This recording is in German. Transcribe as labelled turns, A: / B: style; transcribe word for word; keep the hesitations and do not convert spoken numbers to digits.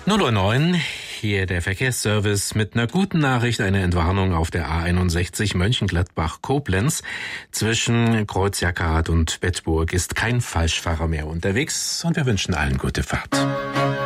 A: null Uhr neun, hier der Verkehrsservice mit einer guten Nachricht, eine Entwarnung auf der A einundsechzig Mönchengladbach-Koblenz. Zwischen Kreuz-Jackerhardt und Bedburg ist kein Falschfahrer mehr unterwegs und wir wünschen allen gute Fahrt.